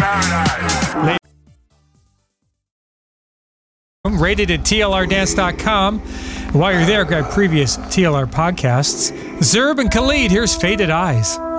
Rated at TLRDance.com. While you're there, grab previous TLR podcasts. Zerb and Khalid, here's Faded Eyes.